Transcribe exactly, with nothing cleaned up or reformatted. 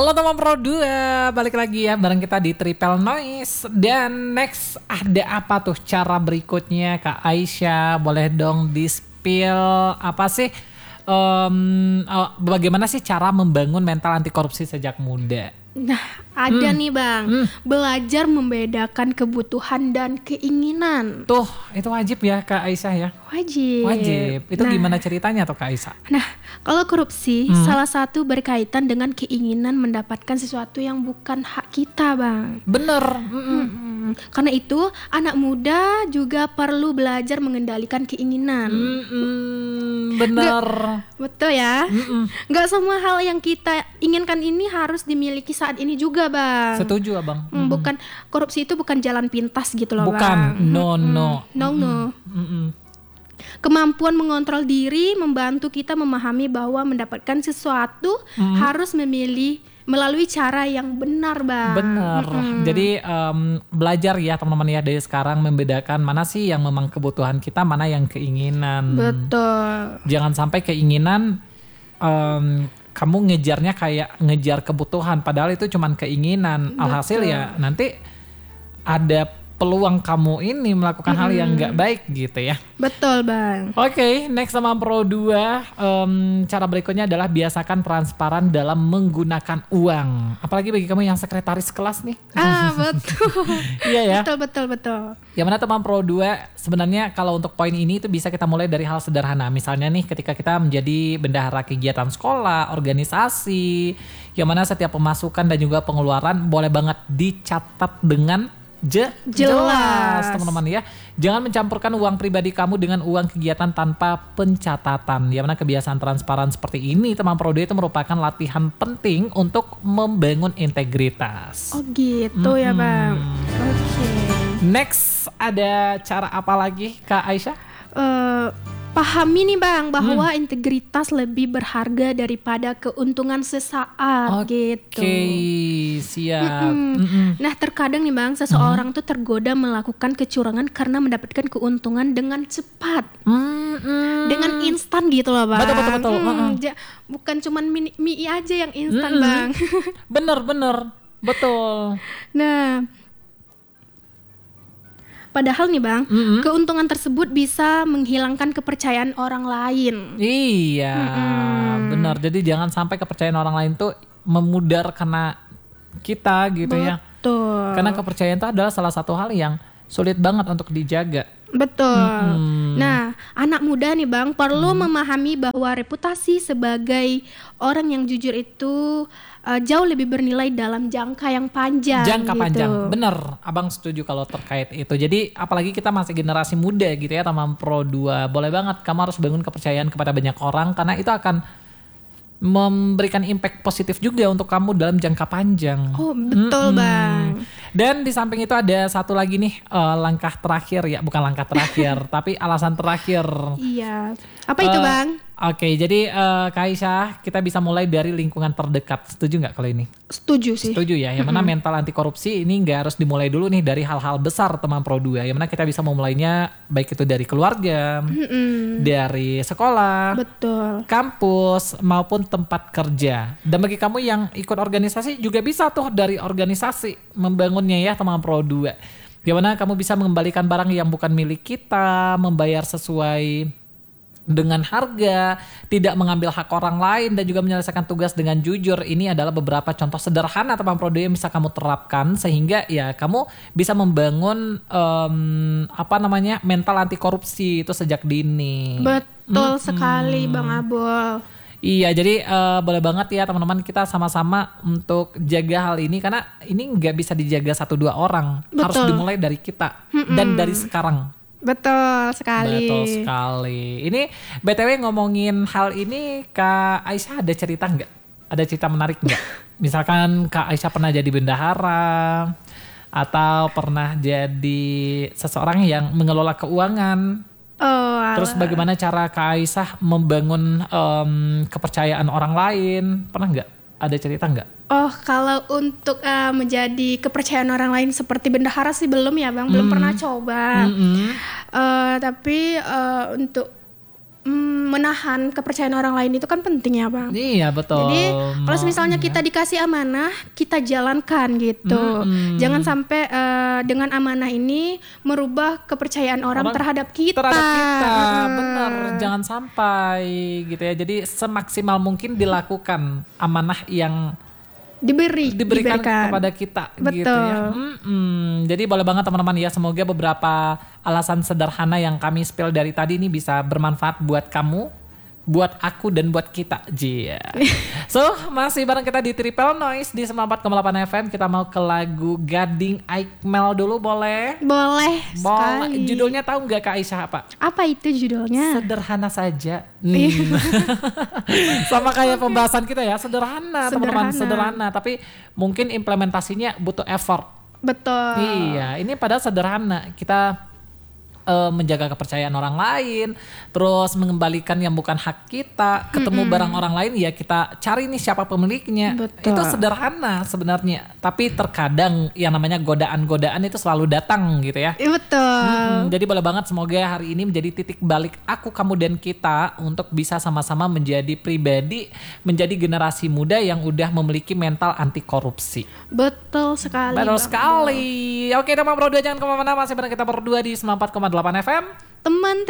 Halo teman Pro dua, balik lagi ya bareng kita di Triple Noise. Dan next ada apa tuh cara berikutnya Kak Aisyah? Boleh dong di-spill apa sih? Um, oh, bagaimana sih cara membangun mental anti korupsi sejak muda? Nah, ada Hmm. nih Bang, Hmm. belajar membedakan kebutuhan dan keinginan. Tuh, itu wajib ya Kak Aisyah ya? Wajib. Wajib. Itu Nah, gimana ceritanya tuh Kak Aisyah? Nah, kalau korupsi Hmm. salah satu berkaitan dengan keinginan mendapatkan sesuatu yang bukan hak kita, Bang. Bener. Mm-mm. Hmm, Karena itu, anak muda juga perlu belajar mengendalikan keinginan. Mm-mm. Bener. Betul ya? Mm-mm. Nggak semua hal yang kita inginkan ini harus dimiliki saat ini juga, Bang. Setuju abang. Hmm, bukan korupsi itu bukan jalan pintas gitu loh, Bukan. Bang. No, no. No, no. Mm-mm. Kemampuan mengontrol diri membantu kita memahami bahwa mendapatkan sesuatu Mm. harus memilih melalui cara yang benar, Bang. Bener. Mm-mm. Jadi em, belajar ya teman-teman ya dari sekarang membedakan mana sih yang memang kebutuhan kita, mana yang keinginan. Betul. Jangan sampai keinginan em, kamu ngejarnya kayak ngejar kebutuhan, padahal itu cuman keinginan. Alhasil Betul. ya nanti ada peluang kamu ini melakukan hal yang nggak baik gitu ya. Betul, Bang. Oke, next sama Pro dua, em, cara berikutnya adalah biasakan transparan dalam menggunakan uang. Apalagi bagi kamu yang sekretaris kelas nih. Ah, betul. Iya ya. Betul, betul, betul. Yang mana teman Pro dua, sebenarnya kalau untuk poin ini itu bisa kita mulai dari hal sederhana. Misalnya nih ketika kita menjadi bendahara kegiatan sekolah, organisasi, yang mana setiap pemasukan dan juga pengeluaran boleh banget dicatat dengan Je- Jelas. jelas teman-teman ya. Jangan mencampurkan uang pribadi kamu dengan uang kegiatan tanpa pencatatan. Yang mana kebiasaan transparan seperti ini teman Pro dua itu merupakan latihan penting untuk membangun integritas. Oh, gitu ya, Mm-mm. Bang. Oke. Next ada cara apa lagi Kak Aisyah? Eh, pahami nih, Bang, bahwa Hmm. integritas lebih berharga daripada keuntungan sesaat gitu. Oke, siap. Mm-mm. Mm-mm. Nah, terkadang nih Bang, seseorang tuh tergoda melakukan kecurangan karena mendapatkan keuntungan dengan cepat, Mm-mm. dengan instan gitu loh, Bang. Betul, betul, betul. Hmm, Mm-mm. ja- bukan cuman mie, mie aja yang instan, Mm-mm. Bang. Bener, bener, betul. Nah, padahal nih Bang, Mm-mm. keuntungan tersebut bisa menghilangkan kepercayaan orang lain. Iya, bener. Jadi jangan sampai kepercayaan orang lain tuh memudar kena kita gitu ya. Betul. Karena kepercayaan itu adalah salah satu hal yang sulit banget untuk dijaga. Betul. Mm-mm. Nah, anak muda nih Bang perlu memahami bahwa reputasi sebagai orang yang jujur itu uh, jauh lebih bernilai dalam jangka yang panjang. Jangka gitu. panjang, bener. Abang setuju kalau terkait itu. Jadi apalagi kita masih generasi muda gitu ya teman Pro dua. Boleh banget kamu harus bangun kepercayaan kepada banyak orang karena itu akan memberikan impact positif juga untuk kamu dalam jangka panjang. Oh, betul, Mm-mm. Bang. Dan di samping itu ada satu lagi nih eh, langkah terakhir ya, bukan langkah terakhir, tapi alasan terakhir. Iya. Apa itu Eh, Bang? Oke, jadi eh, Kak Aisyah, kita bisa mulai dari lingkungan terdekat. Setuju nggak kalau ini? Setuju sih. Setuju ya. Yang mana mental anti korupsi ini nggak harus dimulai dulu nih dari hal-hal besar teman Pro dua. Yang mana kita bisa memulainya baik itu dari keluarga, Mm-mm. dari sekolah, Betul. kampus maupun tempat kerja. Dan bagi kamu yang ikut organisasi juga bisa tuh dari organisasi membangunnya ya teman Pro dua. Gimana kamu bisa mengembalikan barang yang bukan milik kita, membayar sesuai dengan harga, tidak mengambil hak orang lain dan juga menyelesaikan tugas dengan jujur. Ini adalah beberapa contoh sederhana teman Pro dua yang bisa kamu terapkan sehingga ya kamu bisa membangun em, apa namanya mental anti korupsi itu sejak dini. Betul sekali Bang Abol. Iya, jadi eh, boleh banget ya teman-teman kita sama-sama untuk jaga hal ini karena ini nggak bisa dijaga satu dua orang, harus Betul. dimulai dari kita dan dari sekarang. Betul sekali. Betul sekali. Ini B T W ngomongin hal ini, Kak Aisyah ada cerita nggak? Ada cerita menarik nggak? Misalkan Kak Aisyah pernah jadi bendahara atau pernah jadi seseorang yang mengelola keuangan. Oh, Terus alah. bagaimana cara Kak Aisyah membangun em, kepercayaan orang lain? Pernah nggak? Ada cerita nggak? Oh, kalau untuk uh, menjadi kepercayaan orang lain seperti bendahara sih belum ya Bang, belum Hmm. pernah coba. Mm-mm. Uh, tapi uh, untuk mm, menahan kepercayaan orang lain itu kan penting ya Bang. Iya betul. Jadi kalau misalnya Iya. kita dikasih amanah, kita jalankan gitu. Mm-mm. Jangan sampai eh, dengan amanah ini merubah kepercayaan orang, Orang terhadap kita. terhadap kita, Heeh. bener, jangan sampai gitu ya. Jadi semaksimal mungkin dilakukan amanah yang Diberi, diberikan, diberikan. kepada kita gitu Betul. ya. Mm-mm. Jadi boleh banget teman-teman ya, semoga beberapa alasan sederhana yang kami spill dari tadi ini bisa bermanfaat buat kamu, buat aku dan buat kita. Jia. So, masih bareng kita di Triple Noise di sembilan puluh empat koma delapan F M. Kita mau ke lagu Gading Aikmel dulu boleh? Boleh Boleh. sekali. Judulnya tahu nggak Kak Aisyah apa? Apa itu judulnya? Sederhana saja. Hmm. Sama kayak pembahasan kita ya, sederhana, teman-teman, Sederhana. sederhana. Tapi mungkin implementasinya butuh effort. Betul. Iya, ini padahal sederhana. Kita eh, menjaga kepercayaan orang lain, terus mengembalikan yang bukan hak kita, ketemu barang orang lain ya kita cari nih siapa pemiliknya. Betul. Itu sederhana sebenarnya. Tapi terkadang yang namanya godaan-godaan itu selalu datang gitu ya. Iya, betul. Hmm, jadi boleh banget semoga hari ini menjadi titik balik aku, kamu, dan kita untuk bisa sama-sama menjadi pribadi, menjadi generasi muda yang udah memiliki mental anti korupsi. Betul sekali. Betul Bang. sekali. Oke teman berdua jangan kemana-mana, masih bareng kita berdua di sembilan puluh empat koma delapan F M. Teman